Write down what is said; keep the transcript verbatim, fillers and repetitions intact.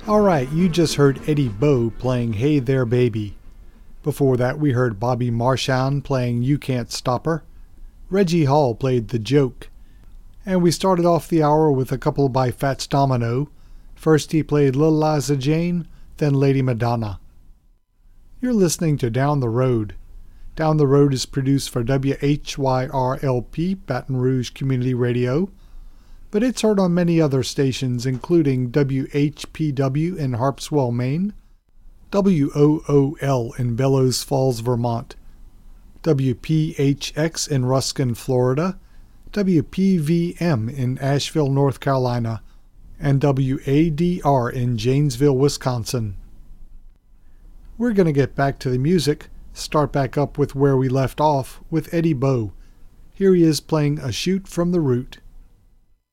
Alright, you just heard Eddie Bo playing Hey There Baby. Before that we heard Bobby Marchand playing You Can't Stop Her. Reggie Hall played The Joke. And we started off the hour with a couple by Fats Domino. First he played Little Liza Jane, then Lady Madonna. You're listening to Down the Road. Down the Road is produced for W H Y R L P, Baton Rouge Community Radio, but it's heard on many other stations including W H P W in Harpswell, Maine, W O O L in Bellows Falls, Vermont, W P H X in Ruskin, Florida, W P V M in Asheville, North Carolina, and W A D R in Janesville, Wisconsin. We're going to get back to the music, start back up with where we left off with Eddie Bo. Here he is playing A Shoot from the Root.